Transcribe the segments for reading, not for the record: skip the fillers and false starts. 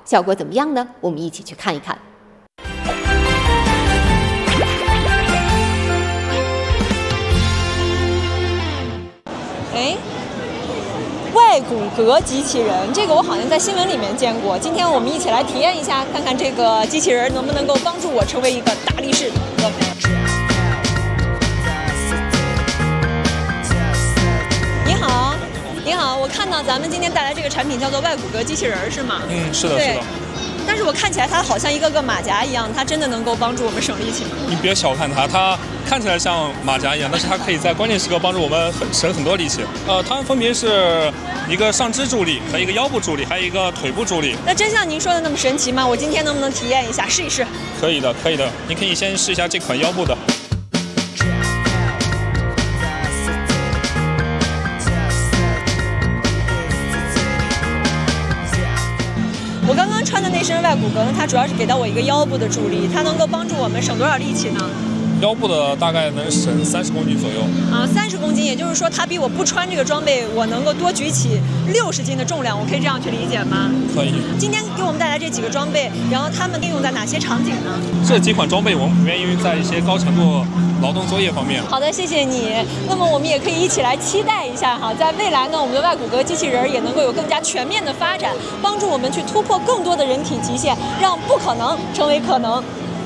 效果怎么样呢？我们一起去看一看。 外骨骼机器人，这个我好像在新闻里面见过。今天我们一起来体验一下，看看这个机器人能不能够帮助我成为一个大力士。你好，你好，我看到咱们今天带来这个产品叫做外骨骼机器人，是吗？ 是的，是的。 但是我看起来它好像一个个马甲一样，它真的能够帮助我们省力气吗？ 你别小看它，它看起来像马甲一样，但是它可以在关键时刻帮助我们省很多力气。它们分别是一个上肢助力，和一个腰部助力，还有一个腿部助力。 那真像您说的那么神奇吗？我今天能不能体验一下，试一试？ 可以的，可以的。你可以先试一下这款腰部的。 我刚刚穿的那身外骨骼呢，它主要是给到我一个腰部的助力，它能够帮助我们省多少力气呢？ 腰部的大概能省30公斤左右。 30公斤，也就是说它比我不穿这个装备，我能够多举起60斤的重量，我可以这样去理解吗？ 可以。 今天给我们带来这几个装备，然后它们应用在哪些场景呢？ 这几款装备我们普遍应用在一些高强度劳动作业方面。 好的，谢谢你。那么我们也可以一起来期待一下哈，在未来呢，我们的外骨骼机器人也能够有更加全面的发展，帮助我们去突破更多的人体极限，让不可能成为可能。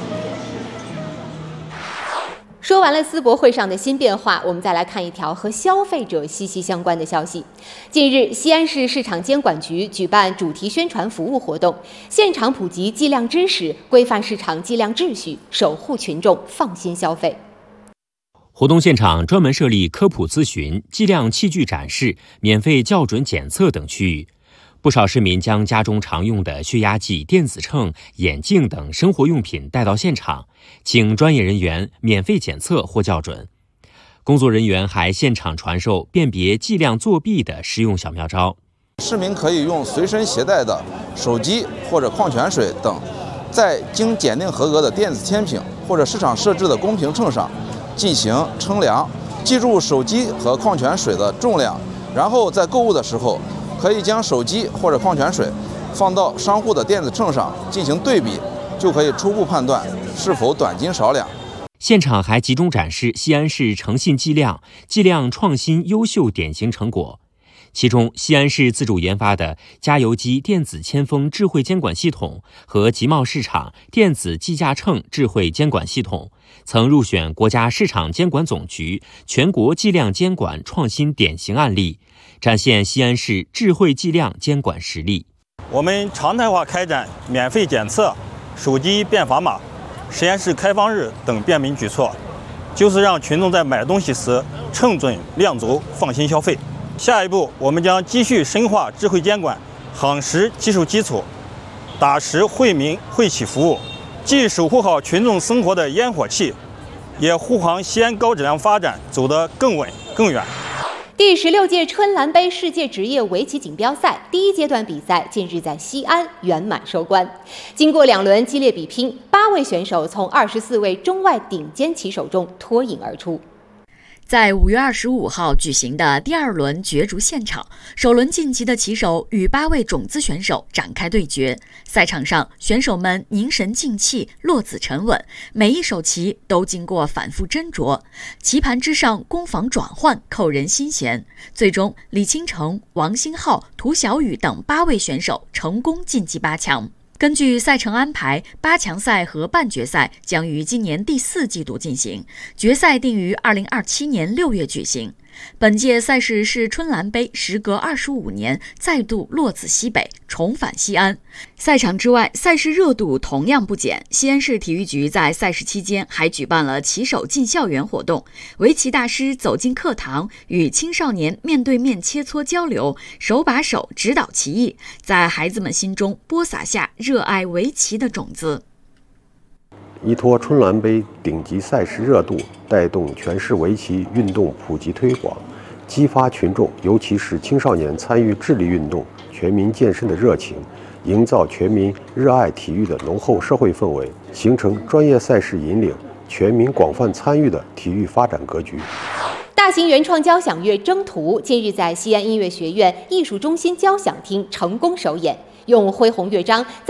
说完了丝博会上的新变化，我们再来看一条和消费者息息相关的消息。近日，西安市市场监管局举办主题宣传服务活动，现场普及计量知识，规范市场计量秩序，守护群众放心消费。 活动现场专门设立科普咨询、计量器具展示、免费校准检测等区域。不少市民将家中常用的血压计、电子秤、眼镜等生活用品带到现场，请专业人员免费检测或校准。工作人员还现场传授辨别计量作弊的实用小妙招。 市民可以用随身携带的手机或者矿泉水等，在经检定合格的电子天平或者市场设置的公平秤上进行称量，记住手机和矿泉水的重量，然后在购物的时候可以将手机或者矿泉水放到商户的电子秤上进行对比，就可以初步判断是否短斤少两。 现场还集中展示西安市诚信计量创新优秀典型成果。其中，西安市自主研发的加油机电子签封智慧监管系统和集贸市场电子计价秤智慧监管系统曾入选国家市场监管总局全国计量监管创新典型案例，展现西安市智慧计量监管实力。 我们常态化开展免费检测、手机变砝码、实验室开放日等便民举措，就是让群众在买东西时称准量足，放心消费。下一步，我们将继续深化智慧监管，夯实技术基础，打实惠民惠企服务，既守护好群众生活的烟火气，也护航西安高质量发展走得更稳更远。 第16届春兰杯世界职业围棋锦标赛第1阶段比赛近日在西安圆满收官。经过2轮激烈比拼，8位选手从24位中外顶尖棋手中脱颖而出。 在5月25号举行的第2轮角逐现场，首轮晋级的棋手与8位种子选手展开对决。赛场上，选手们凝神静气，落子沉稳，每一手棋都经过反复斟酌，棋盘之上攻防转换，扣人心弦。最终，李清城、王星浩、涂小雨等8位选手成功晋级8强。根据赛程安排，8强赛和半决赛将于今年第4季度进行，决赛定于2027年6月举行。本届赛事是春兰杯时隔25年再度落子西北，重返西安。赛场之外，赛事热度同样不减。西安市体育局在赛事期间还举办了棋手进校园活动，围棋大师走进课堂，与青少年面对面切磋交流，手把手指导棋艺，在孩子们心中播撒下热爱围棋的种子。 依托春兰杯顶级赛事热度，带动全市围棋运动普及推广，激发群众，尤其是青少年参与智力运动、全民健身的热情，营造全民热爱体育的浓厚社会氛围，形成专业赛事引领、全民广泛参与的体育发展格局。 大型原创交响乐《征途》近日在西安音乐学院艺术中心交响厅成功首演，用恢宏乐章在